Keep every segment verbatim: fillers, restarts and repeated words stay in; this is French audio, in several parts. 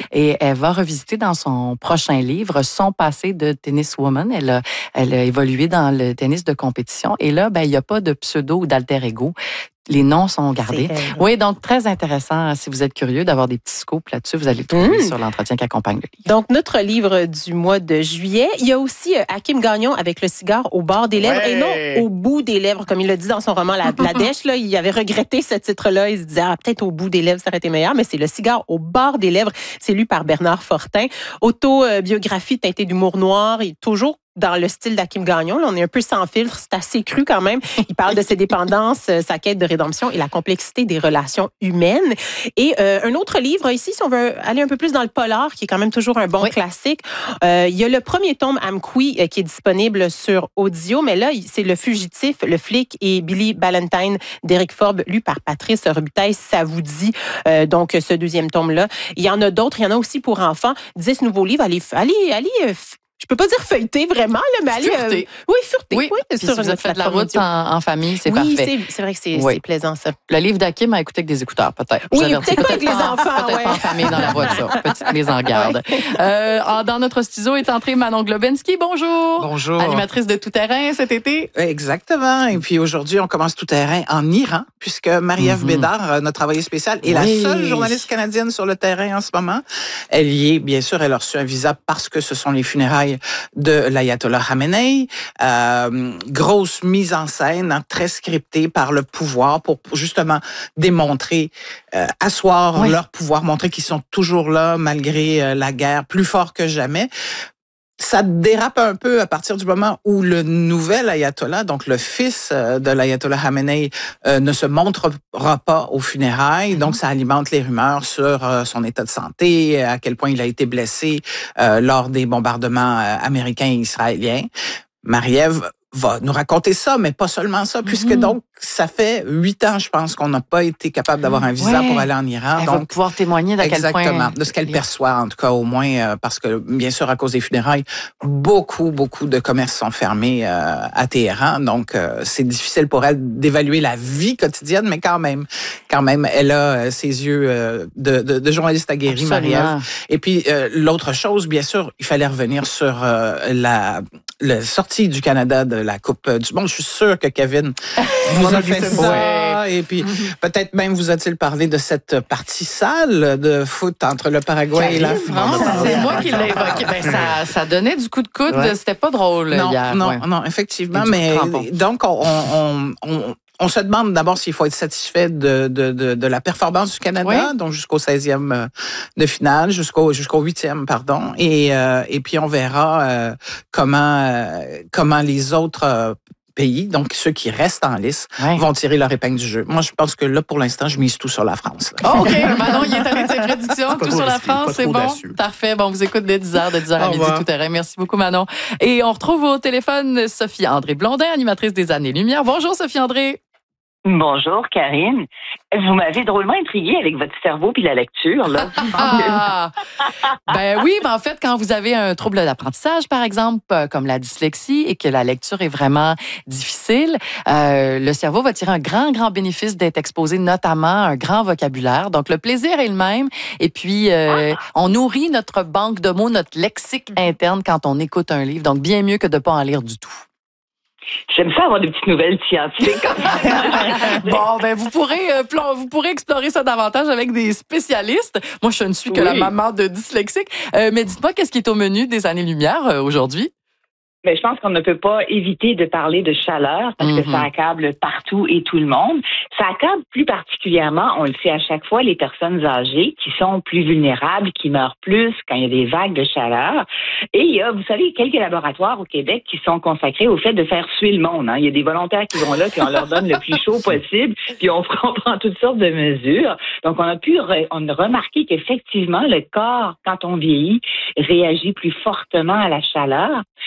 et elle va revisiter dans son prochain livre son passé de tenniswoman. Elle a, elle a évolué dans le tennis de compétition et là, ben, il n'y a pas de pseudo ou d'alter ego. Les noms sont gardés. Oui, donc très intéressant. Si vous êtes curieux d'avoir des petits scoops là-dessus, vous allez le trouver mmh. sur l'entretien qui accompagne le livre. Donc, notre livre du mois de juillet, il y a aussi Hakim Gagnon avec le cigare au bord des lèvres ouais. et non au bout des lèvres, comme il le dit dans son roman La, La Dèche. Là, il avait regretté ce titre-là. Il se disait, ah, peut-être au bout des lèvres, ça aurait été meilleur, mais c'est le cigare au bord des lèvres. C'est lu par Bernard Fortin. Autobiographie teintée d'humour noir et toujours dans le style d'Hakim Gagnon. Là, on est un peu sans filtre, c'est assez cru quand même. Il parle de ses dépendances, sa quête de rédemption et la complexité des relations humaines. Et euh, un autre livre ici, si on veut aller un peu plus dans le polar, qui est quand même toujours un bon oui. classique, euh, il y a le premier tome Amqui euh, qui est disponible sur audio, mais là, c'est Le Fugitif, le flic et Billy Ballantine d'Éric Forbes, lu par Patrice Robitaille, ça vous dit. Euh, donc, ce deuxième tome-là. Il y en a d'autres, il y en a aussi pour enfants. dix nouveaux livres. Allez, allez, allez euh, je peux pas dire feuilleter vraiment, là, mais aller... Fureter. Euh, oui, fureter. Oui, oui sur si une vous avez fait de la route en, en famille, c'est oui, parfait. Oui, c'est, c'est vrai que c'est, oui. c'est plaisant, ça. Le livre d'Hakim à écouter avec des écouteurs, peut-être. Oui, peut-être, peut-être pas avec les en, enfants. Peut-être ouais. pas en famille dans la voiture. Petite mise en garde. Ouais. Euh, dans notre studio est entrée Manon Globensky. Bonjour. Bonjour. Animatrice de Tout Terrain cet été. Exactement. Et puis aujourd'hui, on commence Tout Terrain en Iran, puisque Marie-Ève mm-hmm. Bédard, notre envoyée spéciale, est oui. la seule journaliste canadienne sur le terrain en ce moment. Elle y est, bien sûr, elle a reçu un visa parce que ce sont les funérailles de l'ayatollah Khamenei. Euh, grosse mise en scène, hein, très scriptée par le pouvoir pour justement démontrer, euh, asseoir oui. leur pouvoir, montrer qu'ils sont toujours là malgré euh, la guerre, plus fort que jamais. Ça dérape un peu à partir du moment où le nouvel ayatollah, donc le fils de l'ayatollah Khamenei, euh, ne se montrera pas aux funérailles. Mm-hmm. Donc, ça alimente les rumeurs sur euh, son état de santé, à quel point il a été blessé euh, lors des bombardements euh, américains et israéliens. Marie-Ève va nous raconter ça, mais pas seulement ça, puisque mmh. donc, ça fait huit ans, je pense, qu'on n'a pas été capable d'avoir un visa ouais. pour aller en Iran. Elle donc, va pouvoir témoigner d'à quel point... Exactement, de ce qu'elle perçoit, en tout cas, au moins, euh, parce que, bien sûr, à cause des funérailles, beaucoup, beaucoup de commerces sont fermés euh, à Téhéran, donc euh, c'est difficile pour elle d'évaluer la vie quotidienne, mais quand même, quand même, elle a euh, ses yeux euh, de, de, de journaliste aguerrie, Marie-Ève. Et puis, euh, l'autre chose, bien sûr, il fallait revenir sur euh, la... la sortie du Canada de la Coupe du Monde. Je suis sûre que Kevin vous a fait ça. Ouais. Et puis, mm-hmm. peut-être même vous a-t-il parlé de cette partie sale de foot entre le Paraguay Carine, et la France. C'est moi qui l'ai évoqué. Ben, ça, ça donnait du coup de coude. Ouais. C'était pas drôle non, hier. Non, ouais. non, effectivement. Mais donc, on... on, on On se demande d'abord s'il faut être satisfait de, de, de, de la performance du Canada, oui. donc jusqu'au seizième de finale, jusqu'au jusqu'au huitième, pardon. Et, euh, et puis, on verra euh, comment, euh, comment les autres euh, pays, donc ceux qui restent en lice, ouais. vont tirer leur épingle du jeu. Moi, je pense que là, pour l'instant, je mise tout sur la France. Oh, OK. Manon, il est allé de ses prédictions. Tout sur la France, c'est bon. Parfait. Bon, on vous écoute dès dix heures, de dix heures à midi, tout terrain. Merci beaucoup, Manon. Et on retrouve au téléphone Sophie-André Blondin, animatrice des Années-Lumière. Bonjour, Sophie-André. Bonjour, Karine. Vous m'avez drôlement intriguée avec votre cerveau puis la lecture, là. Ah, ben oui, ben en fait, quand vous avez un trouble d'apprentissage, par exemple, comme la dyslexie, et que la lecture est vraiment difficile, euh, le cerveau va tirer un grand, grand bénéfice d'être exposé notamment à un grand vocabulaire. Donc, le plaisir est le même. Et puis, euh, ah. on nourrit notre banque de mots, notre lexique interne quand on écoute un livre. Donc, bien mieux que de ne pas en lire du tout. J'aime ça avoir des petites nouvelles scientifiques. Bon, ben vous pourrez euh, plan- vous pourrez explorer ça davantage avec des spécialistes. Moi, je ne suis que oui. la maman de dyslexique. Euh, mais dites-moi, qu'est-ce qui est au menu des Années-Lumière euh, aujourd'hui? Mais je pense qu'on ne peut pas éviter de parler de chaleur parce mm-hmm. que ça accable partout et tout le monde. Ça accable plus particulièrement, on le sait à chaque fois, les personnes âgées qui sont plus vulnérables, qui meurent plus quand il y a des vagues de chaleur. Et il y a, vous savez, quelques laboratoires au Québec qui sont consacrés au fait de faire suer le monde. Hein. Il y a des volontaires qui vont là, puis on leur donne le plus chaud possible, puis on prend toutes sortes de mesures. Donc, on a pu re- on a remarqué qu'effectivement, le corps, quand on vieillit, réagit plus fortement à la chaleur. Euh,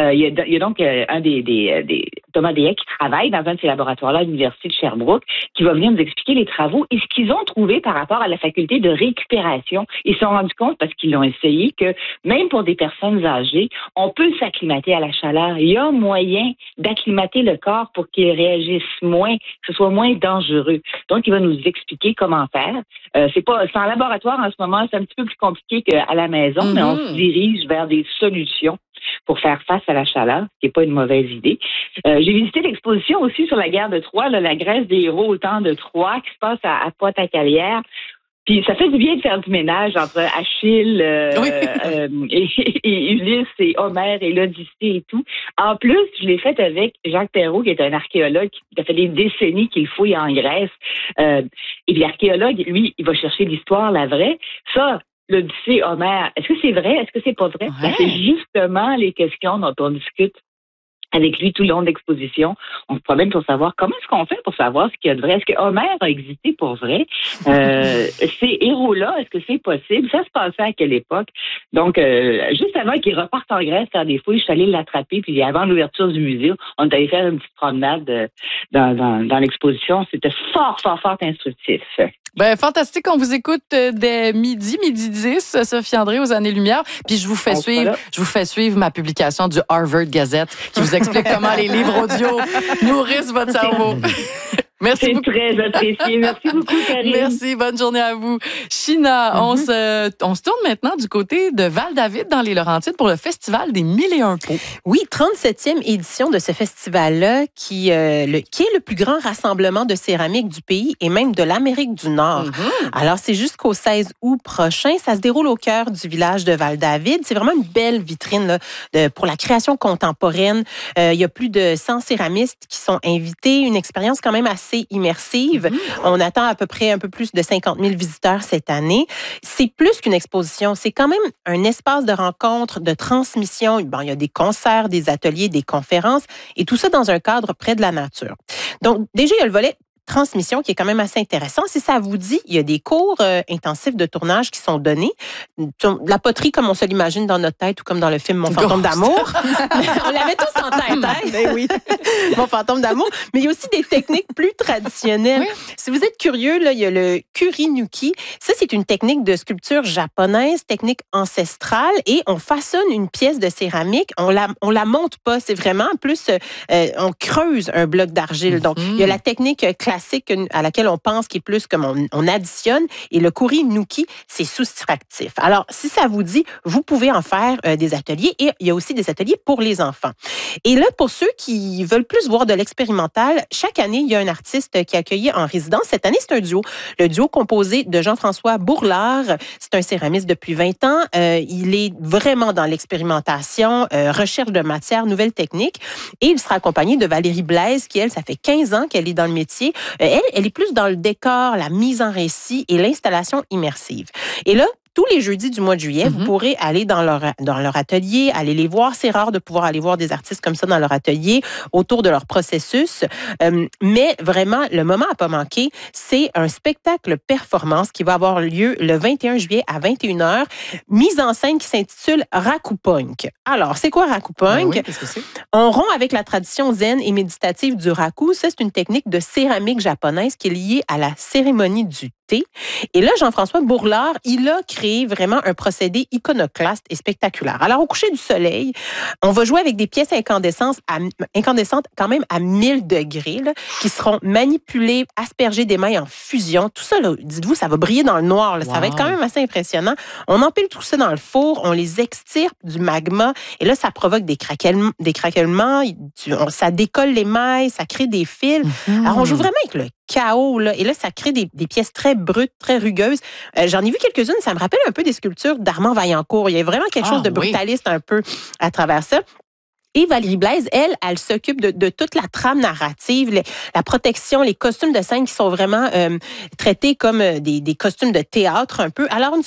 Euh, il, y a, il y a donc euh, un des, des, des Thomas Deshaies qui travaille dans un de ces laboratoires-là à l'Université de Sherbrooke, qui va venir nous expliquer les travaux et ce qu'ils ont trouvé par rapport à la faculté de récupération. Ils se sont rendus compte, parce qu'ils l'ont essayé, que même pour des personnes âgées, on peut s'acclimater à la chaleur. Il y a moyen d'acclimater le corps pour qu'il réagisse moins, que ce soit moins dangereux. Donc, il va nous expliquer comment faire. Euh, c'est pas, c'est en laboratoire en ce moment, c'est un petit peu plus compliqué qu'à la maison, mm-hmm. mais on se dirige vers des solutions pour faire face à la chaleur, ce qui n'est pas une mauvaise idée. Euh, j'ai visité l'exposition aussi sur la guerre de Troie, là, la Grèce des héros au temps de Troie, qui se passe à, à Pointe-à-Calière. Puis ça fait du bien de faire du ménage entre Achille euh, oui. euh, et, et Ulysse et Homère et l'Odyssée et tout. En plus, je l'ai fait avec Jacques Perrault, qui est un archéologue qui a fait des décennies qu'il fouille en Grèce. Euh, et puis l'archéologue, lui, il va chercher l'histoire, la vraie. Ça, l'Odyssée, Homère, est-ce que c'est vrai? Est-ce que c'est pas vrai? Ouais. Ben, c'est justement les questions dont on discute avec lui tout le long de l'exposition. On se promène pour savoir comment est-ce qu'on fait pour savoir ce qu'il y a de vrai. Est-ce que Homère a existé pour vrai? Euh, ces héros-là, est-ce que c'est possible? Ça se passait à quelle époque? Donc, euh, juste avant qu'il reparte en Grèce faire des fouilles, je suis allée l'attraper, puis avant l'ouverture du musée, on est allé faire une petite promenade dans, dans, dans l'exposition. C'était fort, fort, fort instructif. Ben, fantastique. On vous écoute dès midi, midi dix, Sophie André aux Années-Lumière. Puis je vous fais suivre, je vous fais suivre ma publication du Harvard Gazette qui vous explique comment les livres audio nourrissent votre cerveau. Merci C'est beaucoup. très apprécié. Merci beaucoup, Karine. Merci. Bonne journée à vous. China, mm-hmm. on, se, on se tourne maintenant du côté de Val-David dans les Laurentides pour le Festival des Mille et un pots. Oui, trente-septième édition de ce festival-là qui, euh, le, qui est le plus grand rassemblement de céramique du pays et même de l'Amérique du Nord. Mm-hmm. Alors, c'est jusqu'au seize août prochain. Ça se déroule au cœur du village de Val-David. C'est vraiment une belle vitrine là, de, pour la création contemporaine. Euh, il y a plus de cent céramistes qui sont invités. Une expérience quand même assez immersive. Mmh. On attend à peu près un peu plus de cinquante mille visiteurs cette année. C'est plus qu'une exposition. C'est quand même un espace de rencontre, de transmission. Bon, il y a des concerts, des ateliers, des conférences et tout ça dans un cadre près de la nature. Donc, déjà, il y a le volet transmission qui est quand même assez intéressant. Si ça vous dit, il y a des cours euh, intensifs de tournage qui sont donnés. La poterie comme on se l'imagine dans notre tête ou comme dans le film Mon fantôme d'amour. On l'avait tous en tête, hein? Ben oui. Mon fantôme d'amour. Mais il y a aussi des techniques plus traditionnelles. Oui. Si vous êtes curieux, là, il y a le kurinuki. Ça, c'est une technique de sculpture japonaise, technique ancestrale, et on façonne une pièce de céramique. On la, on la monte pas. C'est vraiment plus, euh, on creuse un bloc d'argile. Donc, mm-hmm. il y a la technique classique classique à laquelle on pense qui est plus comme on, on additionne et le kurinuki, c'est soustractif. Alors, si ça vous dit, vous pouvez en faire euh, des ateliers et il y a aussi des ateliers pour les enfants. Et là, pour ceux qui veulent plus voir de l'expérimental, chaque année, il y a un artiste qui est accueilli en résidence. Cette année, c'est un duo. Le duo composé de Jean-François Bourlard. C'est un céramiste depuis vingt ans. Euh, il est vraiment dans l'expérimentation, euh, recherche de matière, nouvelles techniques. Et il sera accompagné de Valérie Blaise, qui, elle, ça fait quinze ans qu'elle est dans le métier. Elle, elle est plus dans le décor, la mise en récit et l'installation immersive. Et là, tous les jeudis du mois de juillet, mm-hmm. vous pourrez aller dans leur, dans leur atelier, aller les voir. C'est rare de pouvoir aller voir des artistes comme ça dans leur atelier, autour de leur processus. Euh, mais vraiment, le moment à pas manquer, c'est un spectacle performance qui va avoir lieu le vingt et un juillet à vingt et une heures, mise en scène qui s'intitule Rakupunk. Alors, c'est quoi Rakupunk? Ben oui, qu'est-ce que c'est? On rompt avec la tradition zen et méditative du raku. Ça, c'est une technique de céramique japonaise qui est liée à la cérémonie du thé. Et là, Jean-François Bourlard, il a créé vraiment un procédé iconoclaste et spectaculaire. Alors, au coucher du soleil, on va jouer avec des pièces incandescentes, à, incandescentes quand même à mille degrés, là, qui seront manipulées, aspergées d'émail en fusion. Tout ça, là, dites-vous, ça va briller dans le noir. Là. Wow. Ça va être quand même assez impressionnant. On empile tout ça dans le four, on les extirpe du magma, et là, ça provoque des, craquellement, des craquements, ça décolle l'émail, ça crée des fils. Mm-hmm. Alors, on joue vraiment avec le chaos, là. Et là, ça crée des, des pièces très brutes, très rugueuses. Euh, j'en ai vu quelques-unes, ça me rappelle un peu des sculptures d'Armand Vaillancourt. Il y a vraiment quelque ah, chose de brutaliste oui. un peu à travers ça. Et Valérie Blaise, elle, elle s'occupe de, de toute la trame narrative, les, la protection, les costumes de scène qui sont vraiment euh, traités comme des, des costumes de théâtre un peu. Alors, une sorte de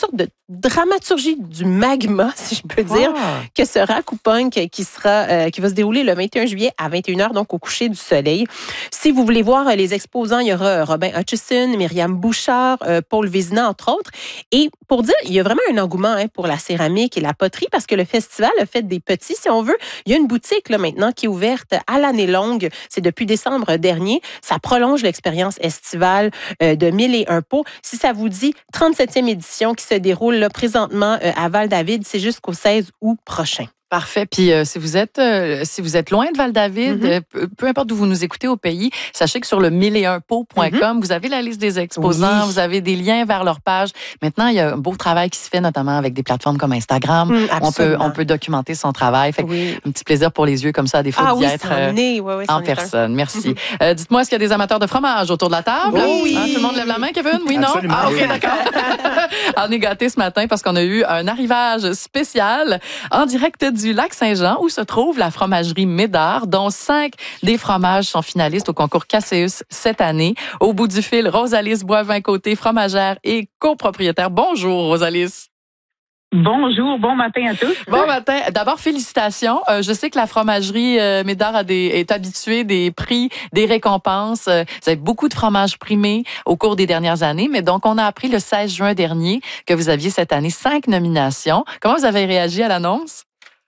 dramaturgie du magma, si je peux dire, wow. que sera Coupunk, qui sera, euh, qui va se dérouler le vingt et un juillet à vingt et une heures, donc au coucher du soleil. Si vous voulez voir les exposants, il y aura Robin Hutchison, Myriam Bouchard, euh, Paul Vézina, entre autres. Et pour dire, il y a vraiment un engouement hein, pour la céramique et la poterie parce que le festival a fait des petits, si on veut. Il y a une boutique là maintenant qui est ouverte à l'année longue. C'est depuis décembre dernier. Ça prolonge l'expérience estivale euh, de Mille et un pots. Si ça vous dit, trente-septième édition qui se déroule là, présentement euh, à Val-David, c'est jusqu'au seize août prochain. Parfait. Puis euh, si vous êtes euh, si vous êtes loin de Val-David, mm-hmm. euh, peu, peu importe d'où vous nous écoutez au pays, sachez que sur le mille et un pots point com, mm-hmm. vous avez la liste des exposants, oui. vous avez des liens vers leur page. Maintenant, il y a un beau travail qui se fait, notamment avec des plateformes comme Instagram. Mm, on peut on peut documenter son travail. Fait oui. un petit plaisir pour les yeux comme ça, des fois, ah, d'y oui, être euh, oui, oui, en personne. Merci. Mm-hmm. euh, dites-moi, est-ce qu'il y a des amateurs de fromage autour de la table? Oui. Hein, tout le monde lève la main, Kevin? Oui, non? Absolument. Ah, OK, d'accord. On est gâtés ce matin parce qu'on a eu un arrivage spécial en direct du Lac-Saint-Jean où se trouve la fromagerie Médard, dont cinq des fromages sont finalistes au concours Casseus cette année. Au bout du fil, Rosalys Boivin-Côté, fromagère et copropriétaire. Bonjour, Rosalys. Bonjour, bon matin à tous. Bon matin. D'abord, félicitations. Euh, je sais que la fromagerie euh, Médard a des, est habituée des prix, des récompenses. Euh, vous avez beaucoup de fromages primés au cours des dernières années, mais donc on a appris le seize juin dernier que vous aviez cette année cinq nominations. Comment vous avez réagi à l'annonce?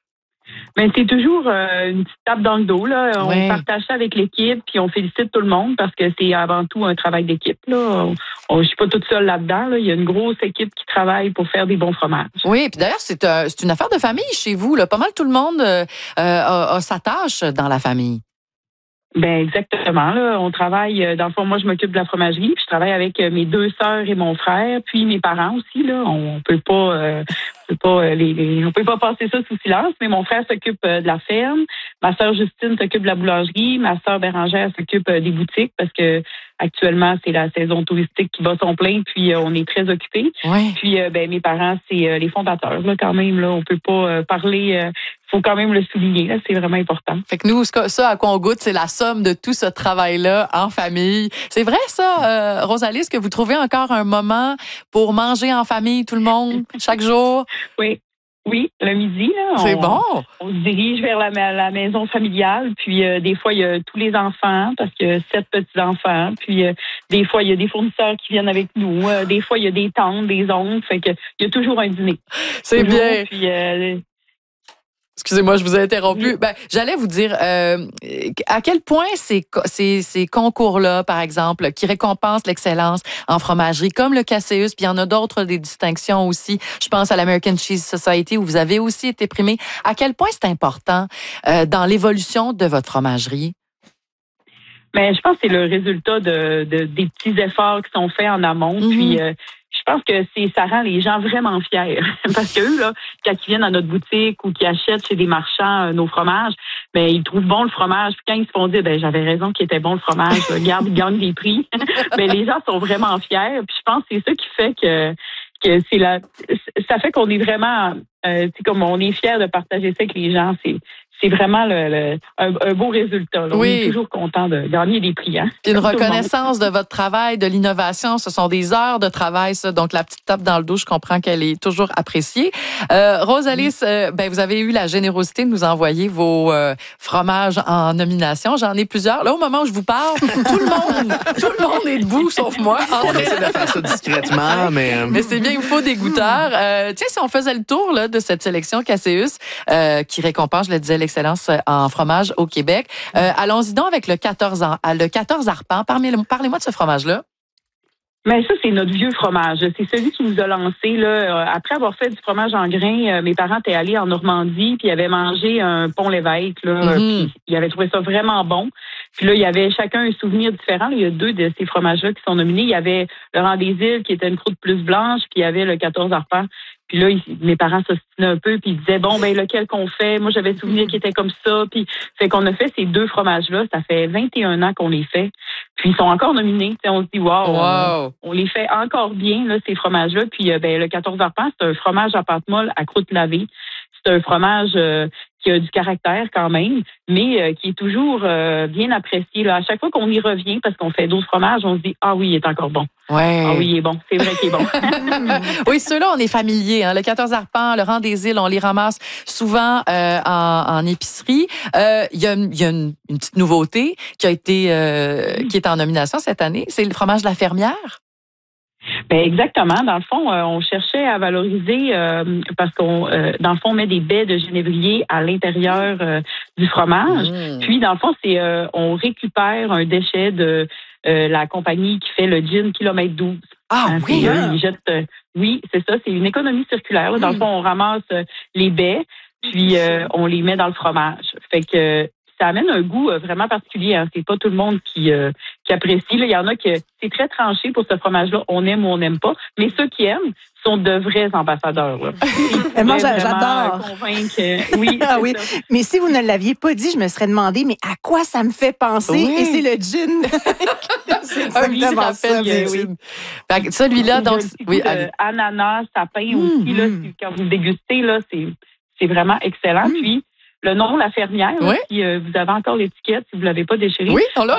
Ben, c'est toujours euh, une petite tape dans le dos. Là. On oui. partage ça avec l'équipe, puis on félicite tout le monde parce que c'est avant tout un travail d'équipe. Là. On, on, je suis pas toute seule là-dedans. Là. Il y a une grosse équipe qui travaille pour faire des bons fromages. Oui, puis d'ailleurs, c'est, euh, c'est une affaire de famille chez vous. Là. Pas mal tout le monde euh, a, a sa tâche dans la famille. Ben exactement. Là. On travaille, dans le fond, moi, je m'occupe de la fromagerie, puis je travaille avec mes deux sœurs et mon frère, puis mes parents aussi. Là. On peut pas... Euh, On peut pas, les, les, on peut pas passer ça sous silence, mais mon frère s'occupe de la ferme, ma sœur Justine s'occupe de la boulangerie, ma sœur Bérangère s'occupe des boutiques parce que actuellement c'est la saison touristique qui bat son plein, puis on est très occupés. Oui. Puis ben mes parents c'est les fondateurs là quand même là, on peut pas parler. Faut quand même le souligner, là, c'est vraiment important. Fait que nous, ça à quoi on goûte, c'est la somme de tout ce travail-là en famille. C'est vrai, ça, euh, Rosalys, que vous trouvez encore un moment pour manger en famille, tout le monde, chaque jour? Oui. Oui, le midi, là. C'est on, bon. On se dirige vers la, la maison familiale, puis euh, des fois, il y a tous les enfants, parce qu'il y a sept petits-enfants, puis euh, des fois, il y a des fournisseurs qui viennent avec nous, euh, des fois, il y a des tantes, des oncles, fait que il y a toujours un dîner. C'est toujours, bien. Puis, euh, Excusez-moi, je vous ai interrompu. Ben, j'allais vous dire euh, à quel point ces, ces, ces concours-là, par exemple, qui récompensent l'excellence en fromagerie, comme le Casseus, puis il y en a d'autres, des distinctions aussi. Je pense à l'American Cheese Society où vous avez aussi été primé. À quel point c'est important euh, dans l'évolution de votre fromagerie? Ben, je pense que c'est le résultat de, de des petits efforts qui sont faits en amont. Mm-hmm. Puis euh, je pense que c'est ça rend les gens vraiment fiers. Parce que eux, là, quand ils viennent à notre boutique ou qu'ils achètent chez des marchands euh, nos fromages, ben ils trouvent bon le fromage. Puis quand ils se font dire, ben j'avais raison qu'il était bon le fromage, regarde, ils gagnent des prix. Ben les gens sont vraiment fiers. Puis je pense que c'est ça qui fait que que c'est la, ça fait qu'on est vraiment, euh, comme on est fiers de partager ça avec les gens. C'est c'est vraiment le, le, un, un beau résultat. Là. Oui. On est toujours content de gagner des prix. Hein? Une reconnaissance de votre travail, de l'innovation, ce sont des heures de travail, ça. Donc, la petite tape dans le dos, je comprends qu'elle est toujours appréciée. Euh, Rosalys, euh, ben, vous avez eu la générosité de nous envoyer vos euh, fromages en nomination. J'en ai plusieurs. Là, au moment où je vous parle, tout le monde, tout le monde est debout, sauf moi. On essaie de faire ça discrètement, mais... Euh... Mais c'est bien, il faut des goûteurs. Euh, tiens, si on faisait le tour là, de cette sélection Casseus, euh, qui récompense, je le disais, l'excellence en fromage au Québec. Euh, allons-y donc avec le quatorze ans, le quatorze arpents. Parlez-moi de ce fromage-là. Mais ça, c'est notre vieux fromage. C'est celui qui nous a lancé là. Après avoir fait du fromage en grains, mes parents étaient allés en Normandie puis ils avaient mangé un pont l'évêque. Là, mm-hmm. Puis ils avaient trouvé ça vraiment bon. Puis là, il y avait chacun un souvenir différent. Là, il y a deux de ces fromages-là qui sont nominés. Il y avait le Rang des Îles qui était une croûte plus blanche, puis il y avait le quatorze arpents. Puis là, ils, mes parents s'ostinaient un peu, puis ils disaient, bon, ben lequel qu'on fait? Moi, j'avais souvenir qui était comme ça. Puis fait qu'on a fait ces deux fromages-là. Ça fait vingt et un ans qu'on les fait. Puis ils sont encore nominés. T'sais, on se dit, wow, wow. On, on les fait encore bien, là, ces fromages-là. Puis ben le quatorze arpents, c'est un fromage à pâte molle à croûte lavée. c'est un fromage euh, qui a du caractère quand même, mais euh, qui est toujours euh, bien apprécié. Là. À chaque fois qu'on y revient, parce qu'on fait d'autres fromages, on se dit « Ah oui, il est encore bon. Ouais. Ah oui, il est bon. C'est vrai qu'il est bon. » Oui, ceux-là, on est familiers. Hein. Le quatorze arpents, le rang des îles, on les ramasse souvent euh, en, en épicerie. Euh, Il y a, y a une, une petite nouveauté qui a été euh, qui est en nomination cette année. C'est le fromage de la fermière. Ben exactement. Dans le fond, euh, on cherchait à valoriser euh, parce qu'on, euh, dans le fond, on met des baies de genévrier à l'intérieur euh, du fromage. Mmh. Puis, dans le fond, c'est euh, on récupère un déchet de euh, la compagnie qui fait le gin kilomètre douze. Ah hein, oui. Hein? Ils jettent, euh, oui, c'est ça. C'est une économie circulaire. Là. Dans mmh. le fond, on ramasse euh, les baies, puis euh, on les met dans le fromage. Fait que ça amène un goût euh, vraiment particulier. Hein. C'est pas tout le monde qui, euh, qui apprécie. Là, il y en a qui c'est très tranché pour ce fromage-là. On aime ou on n'aime pas. Mais ceux qui aiment sont de vrais ambassadeurs. Là. Moi, j'adore. Convaincre. Oui, ah oui. Ça. Mais si vous ne l'aviez pas dit, je me serais demandé, mais à quoi ça me fait penser? Oui. Et c'est le gin. c'est exactement ça. Oui. Oui. Celui-là, donc, oui. De ananas, sapin mmh, aussi. Là, mmh. Quand vous le dégustez, là, c'est, c'est vraiment excellent. Mmh. Puis, le nom, la fermière, oui. là, si euh, vous avez encore l'étiquette, si vous ne l'avez pas déchirée. Oui, on l'a.